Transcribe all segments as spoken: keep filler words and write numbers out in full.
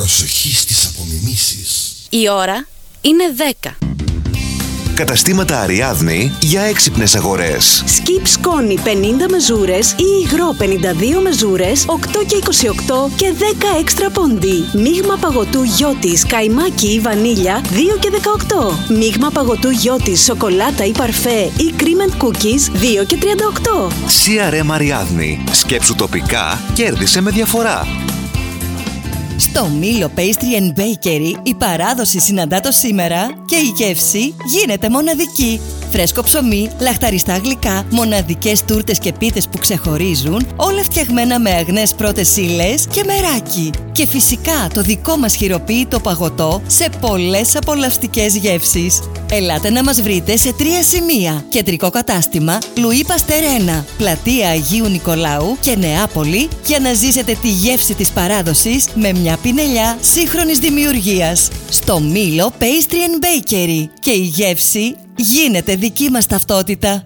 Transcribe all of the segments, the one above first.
Προσοχή στις απομιμήσεις. Η ώρα είναι δέκα. Καταστήματα Αριάδνη για έξυπνες αγορές. Σκιπ σκόνη πενήντα μεζούρες ή υγρό πενήντα δύο μεζούρες, οκτώ και είκοσι οκτώ και δέκα έξτρα πόντι. Μείγμα παγωτού γιώτης, καϊμάκι ή βανίλια, δύο και δεκαοκτώ. Μείγμα παγωτού γιώτης, σοκολάτα ή παρφέ ή cream and cookies, δύο και τριάντα οκτώ. σι αρ εμ Αριάδνη. Σκέψου τοπικά, κέρδισε με διαφορά. Στο Μήλο Pastry and Bakery η παράδοση συναντά το σήμερα και η γεύση γίνεται μοναδική. Φρέσκο ψωμί, λαχταριστά γλυκά, μοναδικές τούρτες και πίτες που ξεχωρίζουν, όλα φτιαγμένα με αγνές πρώτες ύλες και μεράκι. Και φυσικά το δικό μας χειροποίητο παγωτό σε πολλές απολαυστικές γεύσεις. Ελάτε να μας βρείτε σε τρία σημεία. Κεντρικό κατάστημα Λουί Παστέρ ένα, πλατεία Αγίου Νικολάου και Νεάπολη, για να ζήσετε τη γεύση της παράδοσης με μια πινελιά σύγχρονης δημιουργίας. Στο Μήλο Pastry and Bakery. Και η γεύση γίνεται δική μας ταυτότητα.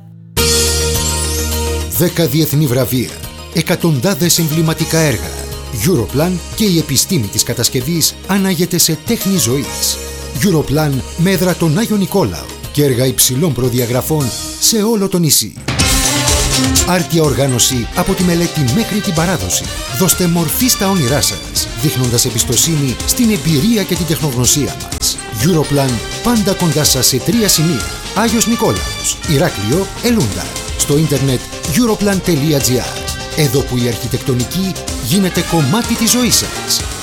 Δέκα διεθνή βραβεία, εκατοντάδες εμβληματικά έργα. Europlan και η επιστήμη της κατασκευής ανάγεται σε τέχνη ζωής. Europlan με έδρα τον Άγιο Νικόλαο και έργα υψηλών προδιαγραφών σε όλο το νησί. Άρτια οργάνωση από τη μελέτη μέχρι την παράδοση. Δώστε μορφή στα όνειρά σας, δείχνοντας εμπιστοσύνη στην εμπειρία και την τεχνογνωσία μας. Europlan, πάντα κοντά σας σε τρία σημεία. Άγιος Νικόλαος, Ηράκλειο, Ελούντα. Στο ίντερνετ europlan τελεία gr. Εδώ που η αρχιτεκτονική γίνεται κομμάτι της ζωής σας.